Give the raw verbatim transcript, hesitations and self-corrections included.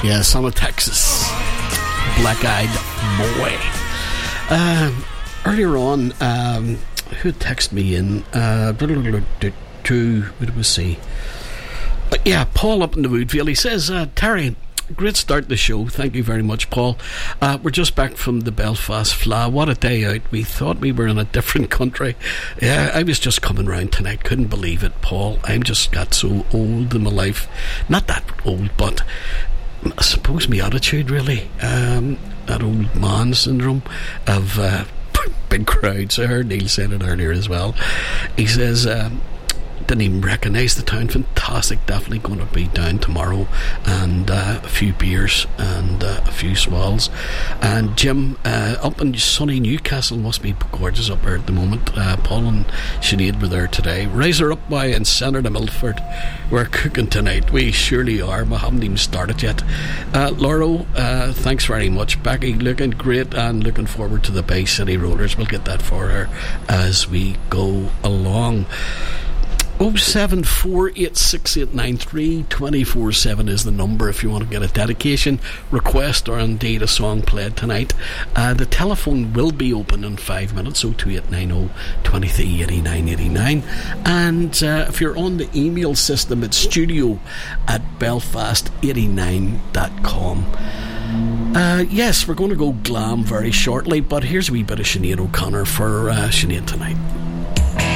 Yeah, son of Texas. Black-eyed boy. Um, earlier on, um, who had texted me in? Uh, to, what did we see? Uh, yeah, Paul up in the Woodville. He says, uh, Terry, great start to the show. Thank you very much, Paul. Uh, we're just back from the Belfast F L A. What a day out. We thought we were in a different country. Yeah, I was just coming round tonight. Couldn't believe it, Paul. I'm just got so old in my life. Not that old, but I suppose my attitude, really. Um, that old man syndrome of uh, big crowds. I heard Neil said it earlier as well. He says... Um, didn't even recognise the town. Fantastic. Definitely going to be down tomorrow, and uh, a few beers and uh, a few swallows. And Jim, uh, up in sunny Newcastle, must be gorgeous up there at the moment. uh, Paul and Sinead were there today. Razor up by in Centre to Milford. We're cooking tonight. We surely are. We haven't even started yet. uh, Lauro, uh, thanks very much. Becky, looking great and looking forward to the Bay City Rollers. We'll get that for her as we go along. oh seven four eight six eight nine three two four seven is the number if you want to get a dedication, request, or indeed a song played tonight. Uh, the telephone will be open in five minutes, oh two eight nine oh two three eight nine eight nine. And uh, if you're on the email system, it's studio at belfast eighty-nine dot com. Uh, yes, we're going to go glam very shortly, but here's a wee bit of Sinead O'Connor for uh, Sinead tonight.